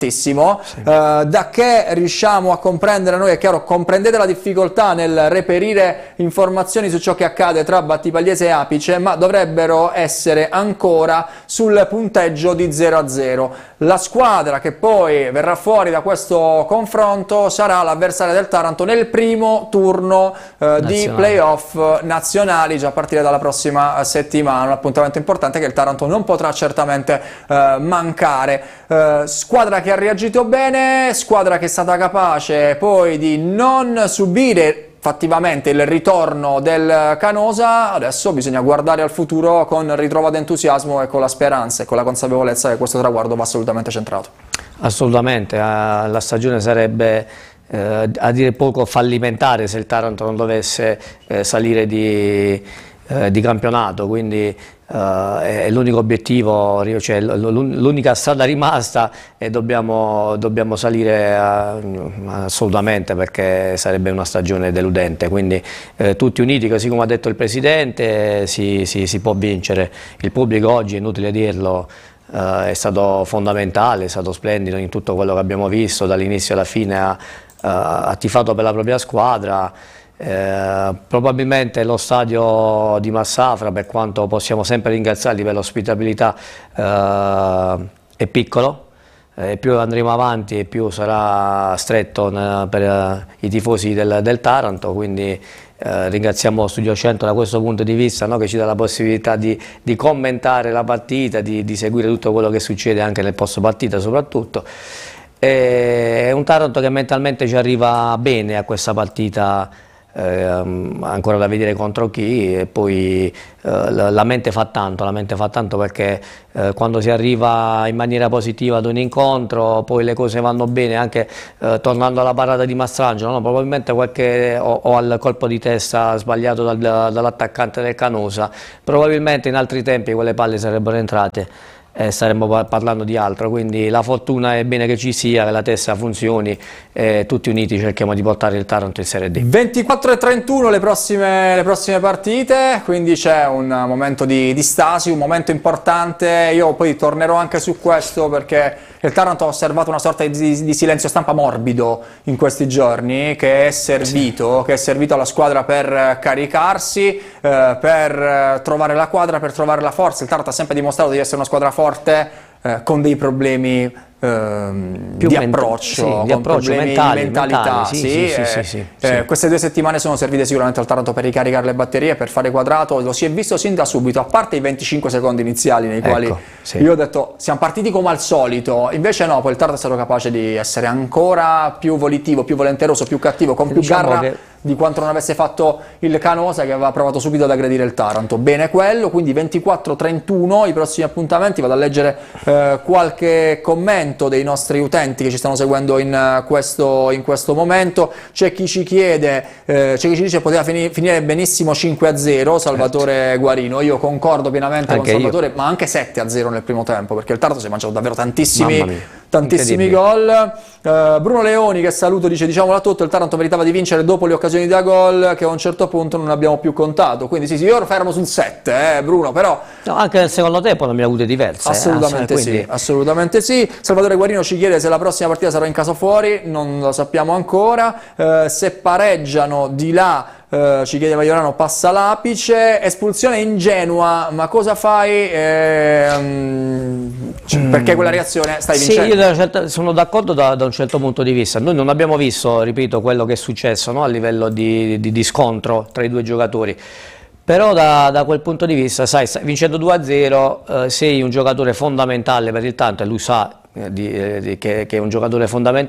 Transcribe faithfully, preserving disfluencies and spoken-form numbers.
Sì. Uh, da che riusciamo a comprendere noi, è chiaro, comprendete la difficoltà nel reperire informazioni su ciò che accade tra Battipagliese e Apice, ma dovrebbero essere ancora sul punteggio di zero a zero. La squadra che poi verrà fuori da questo confronto sarà l'avversaria del Taranto nel primo turno uh, di playoff nazionali, già a partire dalla prossima settimana. Un appuntamento importante che il Taranto non potrà certamente uh, mancare. Uh, squadra che ha reagito bene, squadra che è stata capace poi di non subire fattivamente il ritorno del Canosa. Adesso bisogna guardare al futuro con ritrovato entusiasmo e con la speranza e con la consapevolezza che questo traguardo va assolutamente centrato. Assolutamente, la stagione sarebbe eh, a dire poco fallimentare se il Taranto non dovesse eh, salire di, eh, di campionato, quindi Uh, è l'unico obiettivo, cioè l'unica strada rimasta e dobbiamo, dobbiamo salire uh, assolutamente, perché sarebbe una stagione deludente, quindi uh, tutti uniti, così come ha detto il Presidente, si, si, si può vincere. Il pubblico oggi, è inutile dirlo, uh, è stato fondamentale, è stato splendido in tutto quello che abbiamo visto, dall'inizio alla fine ha, uh, ha tifato per la propria squadra. Eh, probabilmente lo stadio di Massafra, per quanto possiamo sempre ringraziarli per l'ospitabilità, eh, è piccolo, e eh, più andremo avanti e più sarà stretto per eh, i tifosi del, del Taranto, quindi eh, ringraziamo Studio cento da questo punto di vista, no, che ci dà la possibilità di, di commentare la partita, di, di seguire tutto quello che succede anche nel post partita soprattutto. E, è un Taranto che mentalmente ci arriva bene a questa partita. Eh, ancora da vedere contro chi, e poi eh, la mente fa tanto, la mente fa tanto perché eh, quando si arriva in maniera positiva ad un incontro poi le cose vanno bene, anche eh, tornando alla parata di Mastrangelo, no? Probabilmente qualche o, o al colpo di testa sbagliato dal, dall'attaccante del Canosa, probabilmente in altri tempi quelle palle sarebbero entrate e staremmo parlando di altro, quindi la fortuna è bene che ci sia, che la testa funzioni e tutti uniti cerchiamo di portare il Taranto in Serie D. ventiquattro e trentuno le prossime, le prossime partite, quindi c'è un momento di, di stasi, un momento importante. Io poi tornerò anche su questo perché il Taranto ha osservato una sorta di, di silenzio stampa morbido in questi giorni che è servito, sì. che è servito alla squadra per caricarsi, eh, per trovare la quadra, per trovare la forza. Il Taranto ha sempre dimostrato di essere una squadra forte, eh, con dei problemi ehm, di approccio, sì, di con approccio problemi mentali, di mentalità. mentali, sì, sì, sì, eh, sì, sì, eh, sì. Queste due settimane sono servite sicuramente al Taranto per ricaricare le batterie, per fare quadrato. Lo si è visto sin da subito, a parte i venticinque secondi iniziali nei quali ecco, sì. io ho detto siamo partiti come al solito, invece no, poi il Taranto è stato capace di essere ancora più volitivo, più volenteroso, più cattivo, con più diciamo garra che... di quanto non avesse fatto il Canosa, che aveva provato subito ad aggredire il Taranto. Bene quello, quindi ventiquattro trentuno i prossimi appuntamenti. Vado a leggere eh, qualche commento dei nostri utenti che ci stanno seguendo in, uh, questo, in questo momento. C'è chi ci chiede, eh, c'è chi ci dice che poteva fini, finire benissimo cinque a zero Salvatore certo. Guarino. Io concordo pienamente anche con Salvatore, io. Ma anche sette a zero nel primo tempo, perché il Taranto si è mangiato davvero tantissimi tantissimi gol. uh, Bruno Leoni, che saluto, dice diciamola tutto, il Taranto meritava di vincere dopo le occasioni da gol che a un certo punto non abbiamo più contato, quindi sì, sì, io fermo sul sette, eh, Bruno, però no, anche nel secondo tempo non mi ha avute diverse. Assolutamente eh, sì, quindi... assolutamente sì. Salvatore Guarino ci chiede se la prossima partita sarà in casa o fuori, non lo sappiamo ancora. uh, se pareggiano di là, Uh, ci chiede Maiorano, passa l'Apice. Espulsione ingenua, ma cosa fai? Eh, um, cioè, perché quella reazione stai vincendo? Sì, io certa, sono d'accordo da, da un certo punto di vista. Noi non abbiamo visto, ripeto, quello che è successo, no? A livello di, di, di scontro tra i due giocatori. Però da, da quel punto di vista, sai, vincendo due a zero, eh, sei un giocatore fondamentale per il Taranto, e lui sa eh, di, eh, di, che, che è un giocatore fondamentale.